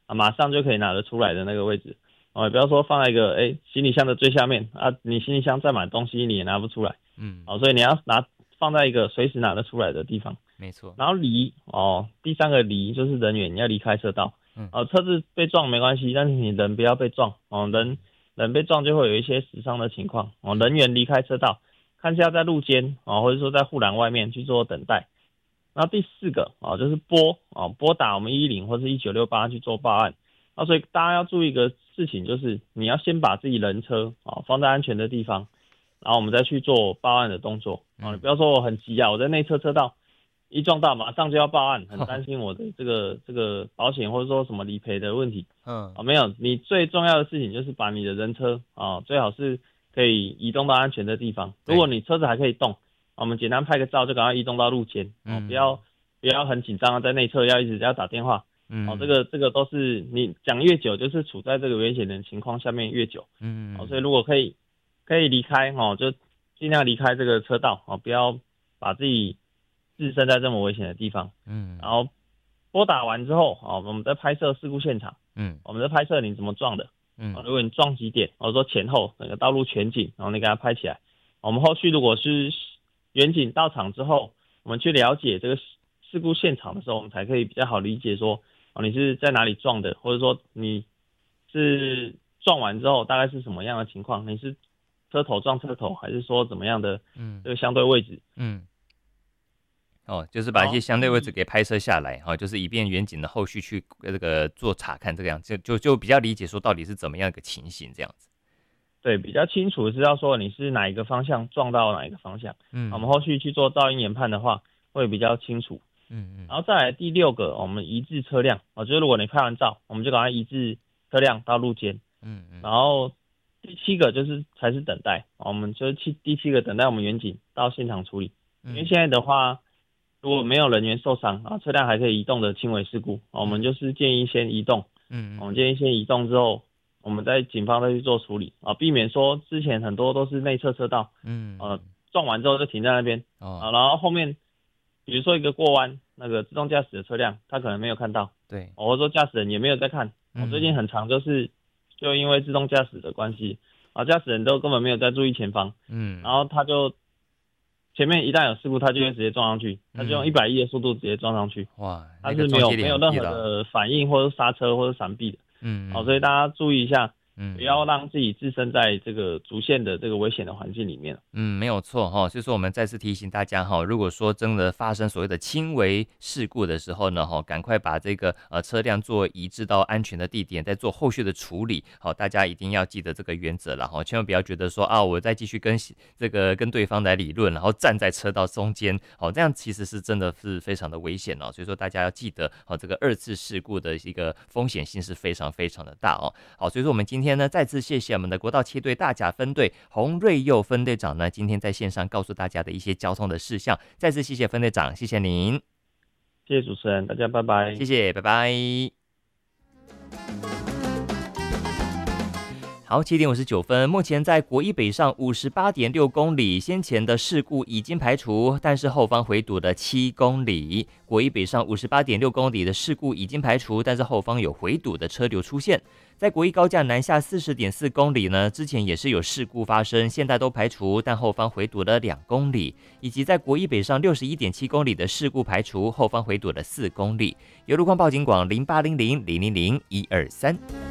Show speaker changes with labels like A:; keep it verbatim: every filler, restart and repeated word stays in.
A: 啊，马上就可以拿得出来的那个位置。哦，不要说放在一个哎、欸、行李箱的最下面啊，你行李箱载满东西你也拿不出来。
B: 嗯，
A: 哦，所以你要拿放在一个随时拿得出来的地方。
B: 没错。
A: 然后离哦，第三个离就是人员，你要离开车道。
B: 嗯，
A: 哦，车子被撞没关系，但是你人不要被撞。哦，人人被撞就会有一些死伤的情况。哦，人员离开车道，看是要在路肩哦，或者说在护栏外面去做等待。然后第四个哦，就是拨哦拨打我们一一零或是一九六八去做报案。啊，所以大家要注意一个事情，就是你要先把自己人车啊放在安全的地方，然后我们再去做报案的动作。啊，你不要说我很急啊，我在内侧车道一撞到马上就要报案，很担心我的这个这个保险或者说什么理赔的问题。
B: 嗯，
A: 啊，没有，你最重要的事情就是把你的人车啊最好是可以移动到安全的地方。如果你车子还可以动，我们简单拍个照就赶快移动到路肩。哦，不要不要很紧张，在内侧要一直要打电话。
B: 嗯，
A: 哦，这个这个都是你讲越久，就是处在这个危险的情况下面越久。
B: 嗯，
A: 哦，所以如果可以可以离开哦，就尽量离开这个车道哦，不要把自己置身在这么危险的地方。
B: 嗯，
A: 然后拨打完之后，哦，我们在拍摄事故现场。
B: 嗯，
A: 我们在拍摄你怎么撞的。
B: 嗯，
A: 哦，如果你撞几点，或者说前后整个道路全景，然后你给它拍起来。我们后续如果是远景到场之后，我们去了解这个事故现场的时候，我们才可以比较好理解说。哦，你是在哪里撞的，或者说你是撞完之后大概是什么样的情况？你是车头撞车头，还是说怎么样的这个相对位置？
B: 嗯，哦，就是把一些相对位置给拍摄下来，哈、哦，就是以便远景的后续去这个做查看，这个样子就就比较理解说到底是怎么样一个情形，这样子。
A: 对，比较清楚是要说你是哪一个方向撞到哪一个方向。嗯，我们后续去做噪音研判的话，会比较清楚。嗯嗯，然后再来第六个，我们移置车辆啊，就是如果你拍完照，我们就赶快移置车辆到路肩。嗯嗯，然后第七个就是才是等待，我们就是七第七个等待我们远景到现场处理。因为现在的话，如果没有人员受伤啊，车辆还可以移动的轻微事故，我们就是建议先移动。嗯，我们建议先移动之后，我们再警方再去做处理啊，避免说之前很多都是内侧车道，嗯，呃，撞完之后就停在那边，啊，然后后面。比如说一个过弯，那个自动驾驶的车辆，他可能没有看到，对，或者说驾驶人也没有在看。我、嗯、最近很常就是就因为自动驾驶的关系，啊，驾驶人都根本没有在注意前方，嗯，然后他就前面一旦有事故，他就会直接撞上去，他就用一百一的速度直接撞上去，哇，他是没有没有任何的反应或者刹车或者闪避的，嗯，好、哦，所以大家注意一下。嗯，不要让自己置身在这个主线的这个危险的环境里面。
B: 嗯，没有错哈。所以说我们再次提醒大家哈，如果说真的发生所谓的轻微事故的时候呢，哈，赶快把这个呃车辆做移至到安全的地点，再做后续的处理。好，大家一定要记得这个原则了哈，千万不要觉得说啊，我再继续跟这个跟对方来理论，然后站在车道中间，好，这样其实是真的是非常的危险哦。所以说大家要记得，好，这个二次事故的一个风险性是非常非常的大哦。好，所以说我们今天。今天呢，再次谢谢我们的国道七队大甲分队洪瑞佑分队长呢，今天在线上告诉大家的一些交通的事项。再次谢谢分队长，谢谢您，
A: 谢谢主持人，大家拜拜，
B: 谢谢，拜拜。好，七点五十九分，目前在国一北上五十八点六公里，先前的事故已经排除，但是后方回堵的七公里。国一北上五十八点六公里的事故已经排除，但是后方有回堵的车流出现。在国一高架南下四十点四公里呢，之前也是有事故发生，现在都排除，但后方回堵了两公里。以及在国一北上六十一点七公里的事故排除，后方回堵了四公里。有路况报警广零八零零零零零一二三。